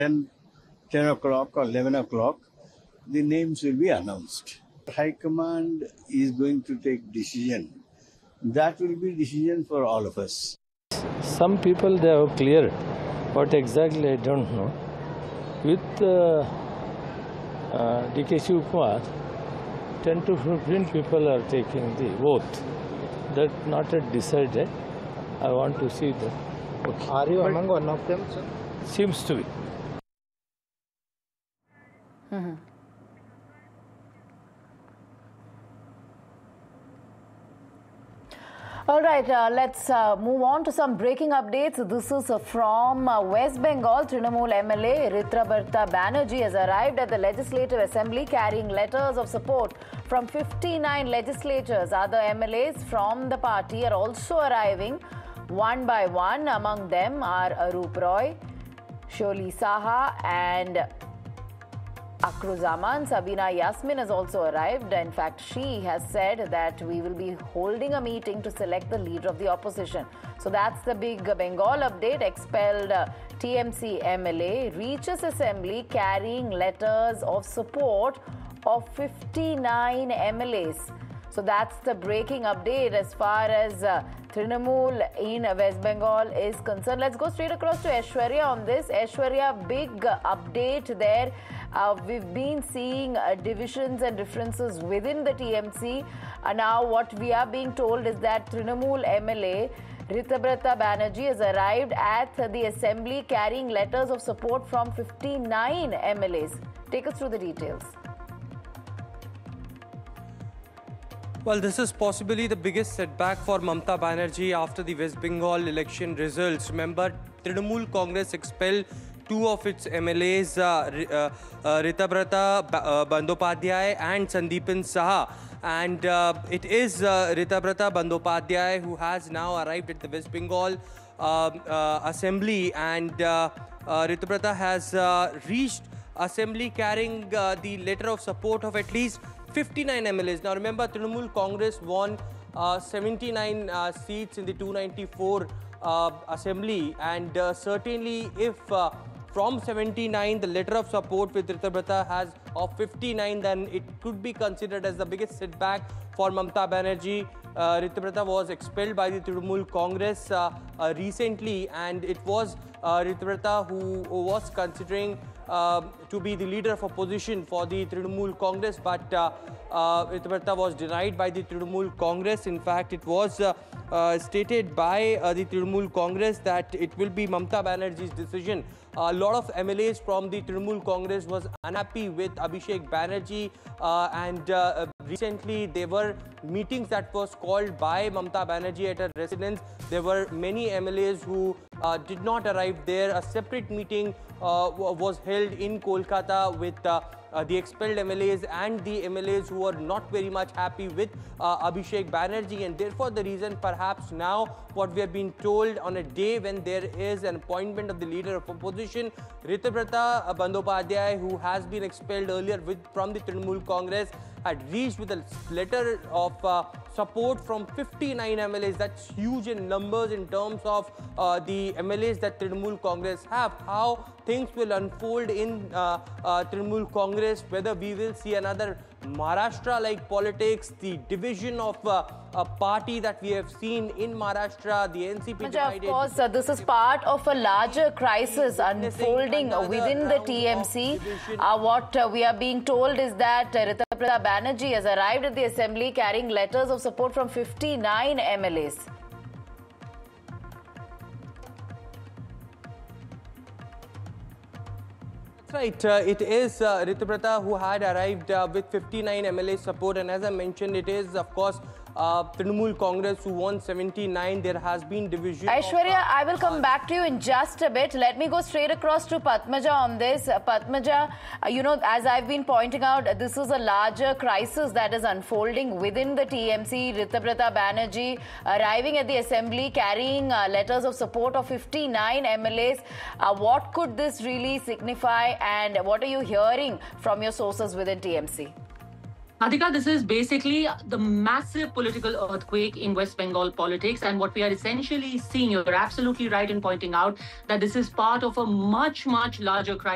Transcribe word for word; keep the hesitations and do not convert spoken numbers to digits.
ten, ten o'clock or eleven o'clock, the names will be announced. High Command is going to take decision. That will be decision for all of us. Some people, they have cleared. What exactly, I don't know. With uh, uh, D K Shivakumar, ten to fifteen people are taking the oath. That not yet decided. I want to see that. Okay. Are you among one of them, sir? Seems to be. Mm-hmm. All right, uh, let's uh, move on to some breaking updates. This is uh, from uh, West Bengal. Trinamool M L A Ritabrata Banerjee has arrived at the Legislative Assembly carrying letters of support from fifty-nine legislators. Other M L As from the party are also arriving one by one. Among them are Arup Roy, Sholi Saha and Akruzaman. Sabina Yasmin has also arrived. In fact, she has said that we will be holding a meeting to select the leader of the opposition. So that's the big Bengal update. Expelled uh, T M C M L A reaches assembly carrying letters of support of fifty-nine M L As. So that's the breaking update as far as uh, Trinamool in West Bengal is concerned. Let's go straight across to Aishwarya on this. Aishwarya, big uh, update there. Uh, we've been seeing uh, divisions and differences within the T M C. Uh, now what we are being told is that Trinamool M L A Ritabrata Banerjee has arrived at the assembly carrying letters of support from fifty-nine M L As. Take us through the details. Well, this is possibly the biggest setback for Mamata Banerjee after the West Bengal election results. Remember, Trinamool Congress expelled two of its M L As, uh, uh, uh, Ritabrata uh, Bandyopadhyay and Sandeepan Saha. And uh, it is uh, Ritabrata Bandyopadhyay who has now arrived at the West Bengal uh, uh, Assembly. And uh, uh, Ritabrata has uh, reached Assembly carrying uh, the letter of support of at least fifty-nine M L As. Now remember, Trinamool Congress won uh, seventy-nine uh, seats in the two ninety-four uh, Assembly. And uh, certainly if uh, from seventy-nine, the letter of support with Ritabrata has of fifty-nine, then it could be considered as the biggest setback for Mamata Banerjee. Uh, Ritabrata was expelled by the Trinamool Congress uh, uh, recently, and it was uh, Ritabrata who, who was considering uh, to be the leader of opposition for the Trinamool Congress, but uh, uh, Ritabrata was denied by the Trinamool Congress. In fact, it was uh, uh, stated by uh, the Trinamool Congress that it will be Mamata Banerjee's decision. A lot of M L As from the Trinamool Congress was unhappy with Abhishek Banerjee, uh, and uh, recently there were meetings that was called by Mamata Banerjee at her residence. There were many M L As who uh, did not arrive there. A separate meeting uh, was held in Kolkata with uh, uh, the expelled M L As and the M L As who were not very much happy with uh, Abhishek Banerjee, and therefore the reason perhaps now what we have been told on a day when there is an appointment of the leader of opposition, Ritabrata Bandyopadhyay, who has been expelled earlier with from the Trinamool Congress, had reached with a letter of uh, support from fifty-nine M L As. That's huge in numbers in terms of uh, the M L As that Trinamool Congress have. How things will unfold in uh, uh, Trinamool Congress, whether we will see another Maharashtra-like politics, the division of uh, a party that we have seen in Maharashtra, the N C P divided. Of course, uh, this is part of a larger crisis unfolding within the T M C. Uh, what uh, we are being told is that uh, Ritabrata Banerjee has arrived at the assembly carrying letters of support from fifty-nine M L As. Right, uh, it is uh, Ritabrata who had arrived uh, with fifty-nine M L A support, and as I mentioned, it is of course uh, Trinamool Congress who won seventy-nine. There has been division. Aishwarya, of, uh, I will come uh, back to you in just a bit. Let me go straight across to Padmaja on this. Uh, Padmaja, uh, you know, as I've been pointing out, uh, this is a larger crisis that is unfolding within the T M C. Ritabrata Banerjee arriving at the assembly carrying uh, letters of support of fifty-nine M L As. Uh, what could this really signify, and what are you hearing from your sources within T M C? Adhika, this is basically the massive political earthquake in West Bengal politics. And what we are essentially seeing, you're absolutely right in pointing out that this is part of a much, much larger crisis.